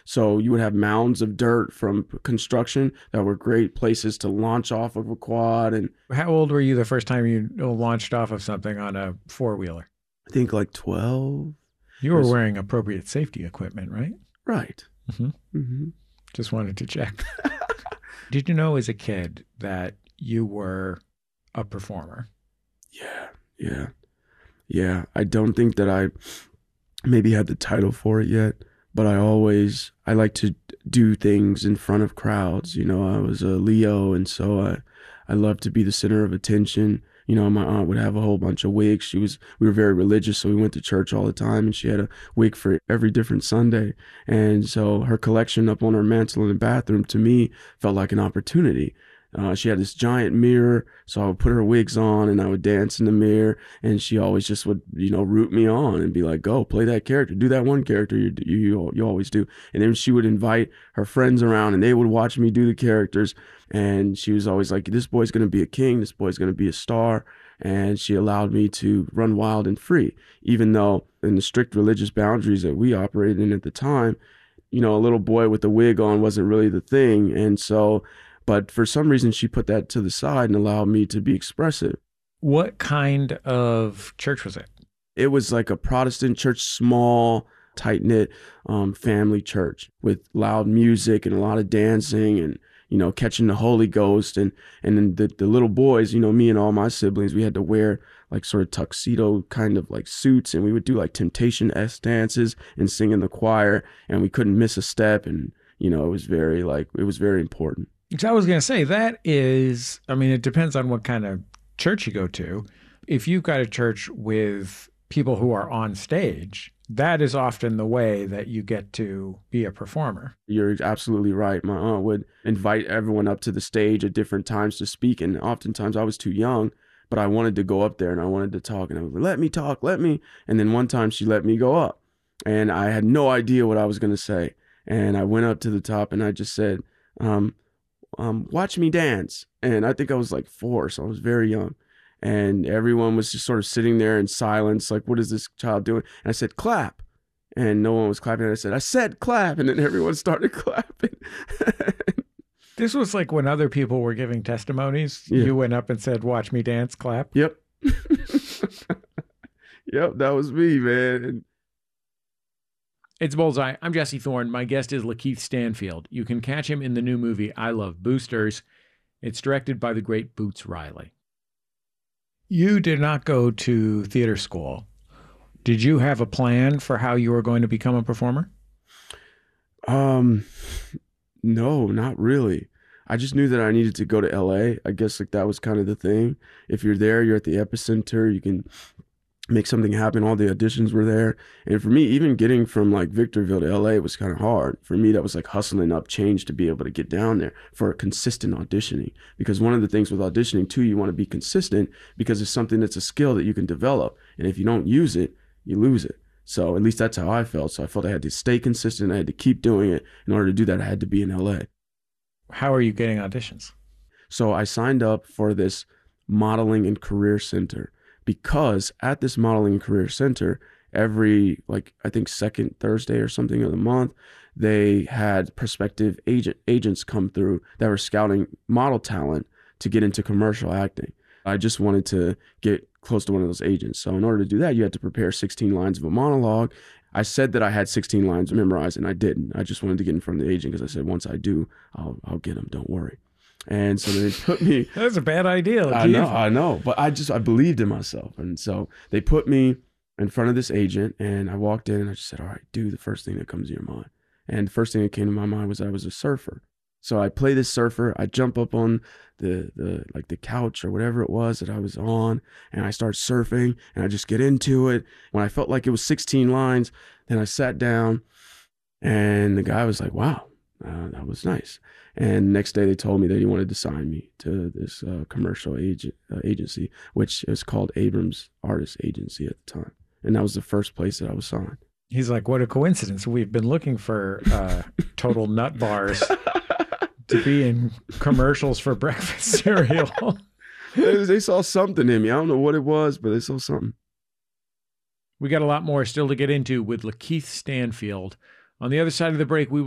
So you would have mounds of dirt from construction that were great places to launch off of a quad. And How old were you the first time you launched off of something on a four-wheeler? I think like 12. You It were was wearing appropriate safety equipment, right? right. Mm-hmm. Hmm. Just wanted to check. Did you know as a kid that you were a performer? Yeah. Yeah. Yeah. I don't think that I maybe had the title for it yet, but I like to do things in front of crowds. You know, I was a Leo, and so I love to be the center of attention. You know, my aunt would have a whole bunch of wigs. We were very religious, so we went to church all the time, and she had a wig for every different Sunday. And so her collection up on her mantle in the bathroom to me felt like an opportunity. She had this giant mirror, so I would put her wigs on and I would dance in the mirror, and she always just would, root me on and be like, "Go play that character, do that one character you always do." And then she would invite her friends around, and they would watch me do the characters. And she was always like, "This boy's gonna be a king. This boy's gonna be a star." And she allowed me to run wild and free, even though in the strict religious boundaries that we operated in at the time, a little boy with a wig on wasn't really the thing. And so, but for some reason, she put that to the side and allowed me to be expressive. What kind of church was it? It was like a Protestant church, small, tight-knit family church with loud music and a lot of dancing and, catching the Holy Ghost. And then the little boys, me and all my siblings, we had to wear like sort of tuxedo kind of like suits, and we would do like Temptation-esque dances and sing in the choir, and we couldn't miss a step. And, it was very important. So I was going to say that is, I mean, it depends on what kind of church you go to. If you've got a church with people who are on stage, that is often the way that you get to be a performer. You're absolutely right. My aunt would invite everyone up to the stage at different times to speak, and oftentimes I was too young, but I wanted to go up there and I wanted to talk, and I was like, "Let me talk, let me." And then one time she let me go up, and I had no idea what I was going to say. And I went up to the top and I just said, "Watch me dance." And I think I was like 4, so I was very young. And everyone was just sort of sitting there in silence, like, "What is this child doing?" And I said, "Clap." And no one was clapping. And I said, "Clap." And then everyone started clapping. This was like when other people were giving testimonies. Yeah. You went up and said, "Watch me dance, clap." Yep. Yep, that was me, man. It's Bullseye. I'm Jesse Thorne. My guest is Lakeith Stanfield. You can catch him in the new movie, I Love Boosters. It's directed by the great Boots Riley. You did not go to theater school. Did you have a plan for how you were going to become a performer? No, not really. I just knew that I needed to go to LA. I guess like that was kind of the thing. If you're there, you're at the epicenter, you can make something happen. All the auditions were there. And for me, even getting from like Victorville to LA was kind of hard. For me, that was like hustling up change to be able to get down there for a consistent auditioning. Because one of the things with auditioning too, you want to be consistent because it's something that's a skill that you can develop. And if you don't use it, you lose it. So at least that's how I felt. So I felt I had to stay consistent. I had to keep doing it. In order to do that, I had to be in LA. How are you getting auditions? So I signed up for this modeling and career center, because at this modeling and career center, every, like, I think second Thursday or something of the month, they had prospective agents come through that were scouting model talent to get into commercial acting. I just wanted to get close to one of those agents. So in order to do that, you had to prepare 16 lines of a monologue. I said that I had 16 lines memorized, and I didn't. I just wanted to get in front of the agent because I said, once I do, I'll get them. Don't worry. And so they put me. That's a bad idea. I know. But I believed in myself. And so they put me in front of this agent, and I walked in and I just said, "All right, do the first thing that comes to your mind." And the first thing that came to my mind was I was a surfer. So I play this surfer. I jump up on the couch or whatever it was that I was on, and I start surfing, and I just get into it. When I felt like it was 16 lines, then I sat down, and the guy was like, "Wow, that was nice." And next day they told me that he wanted to sign me to this commercial agency, which is called Abrams Artist Agency at the time. And that was the first place that I was signed. He's like, "What a coincidence. We've been looking for total nut bars to be in commercials for breakfast cereal." They saw something in me. I don't know what it was, but they saw something. We got a lot more still to get into with Lakeith Stanfield. On the other side of the break, we